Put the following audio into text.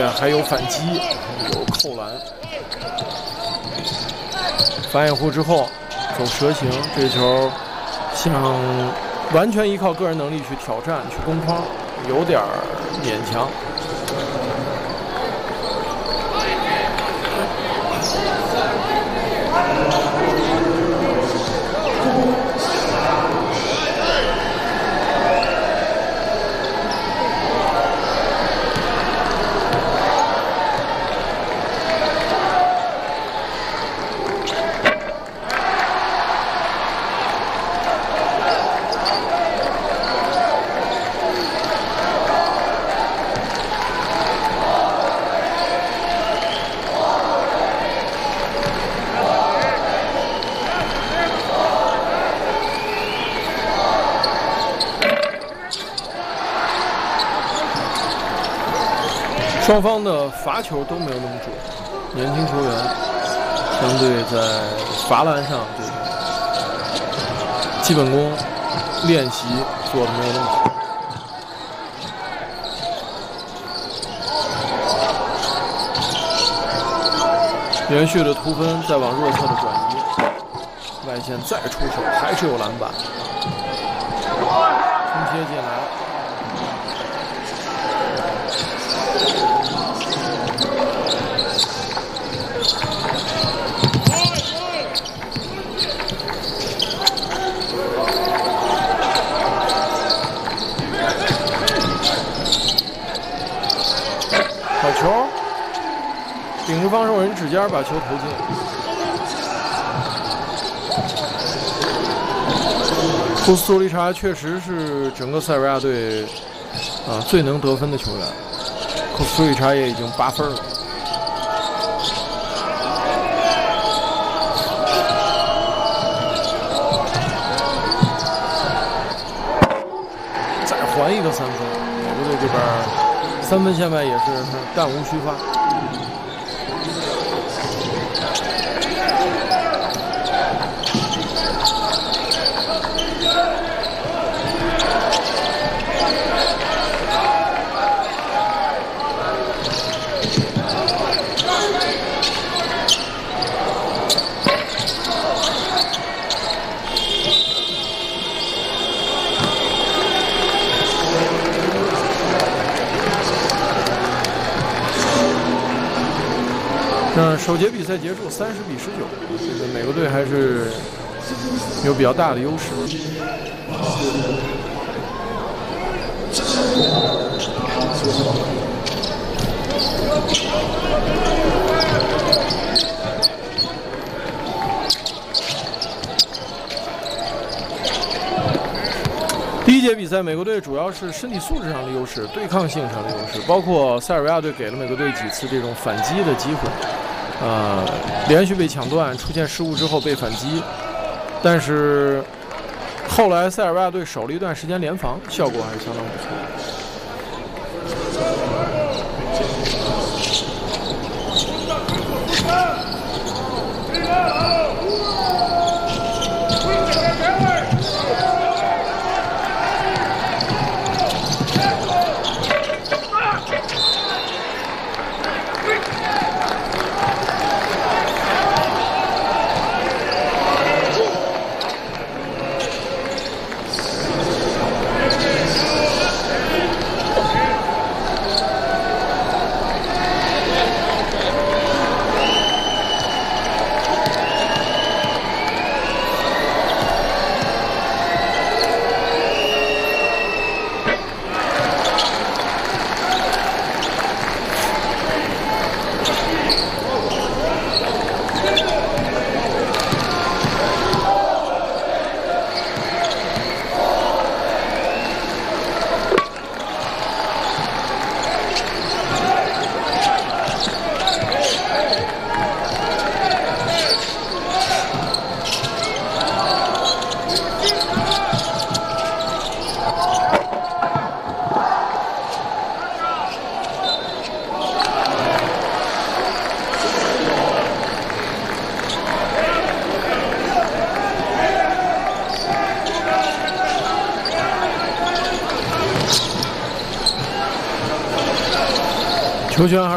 还有反击，有扣篮。反掩护之后走蛇形，这球想完全依靠个人能力去挑战、去攻框，有点勉强。双方的罚球都没有那么准，年轻球员相对在罚篮上这个基本功练习做的没有那么好。连续的突分，再往弱侧的转移，外线再出手，还是有篮板，冲切进来。好球，顶着防守人指尖把球投进。库斯图利查确实是整个塞尔维亚队最能得分的球员，库斯图利查也已经8分了。再还一个3分，美国队这边3分线外也是弹无虚发。那首节比赛结束，30比19，这个美国队还是有比较大的优势。第一节比赛，美国队主要是身体素质上的优势、对抗性上的优势，包括塞尔维亚队给了美国队几次这种反击的机会。连续被抢断，出现失误之后被反击，但是后来塞尔维亚队守了一段时间联防，效果还是相当不错。球权还是